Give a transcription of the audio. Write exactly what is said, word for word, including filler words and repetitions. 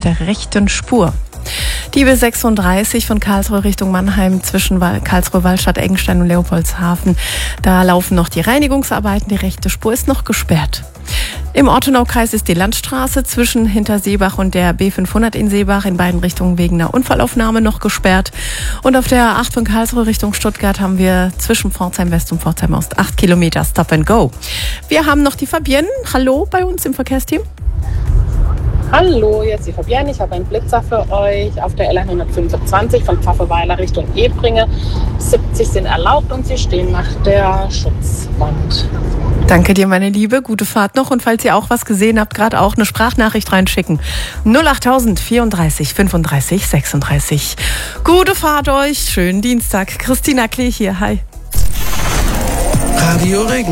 der rechten Spur. Die B sechsunddreißig von Karlsruhe Richtung Mannheim zwischen Karlsruhe, Wallstadt, Eggenstein und Leopoldshafen. Da laufen noch die Reinigungsarbeiten. Die rechte Spur ist noch gesperrt. Im Ortenaukreis ist die Landstraße zwischen Hinterseebach und der B fünfhundert in Seebach in beiden Richtungen wegen einer Unfallaufnahme noch gesperrt. Und auf der A acht von Karlsruhe Richtung Stuttgart haben wir zwischen Pforzheim West und Pforzheim Ost acht Kilometer Stop and Go. Wir haben noch die Fabienne. Hallo bei uns im Verkehrsteam. Hallo, jetzt die Fabienne. Ich habe einen Blitzer für euch auf der L hundertfünfundzwanzig von Pfaffenweiler Richtung Ebringe. siebzig sind erlaubt und sie stehen nach der Schutzwand. Danke dir, meine Liebe. Gute Fahrt noch. Und falls ihr auch was gesehen habt, gerade auch eine Sprachnachricht reinschicken. null achttausend vierunddreißig fünfunddreißig sechsunddreißig. Gute Fahrt euch. Schönen Dienstag. Christina Klee hier. Hi. Radio Regen.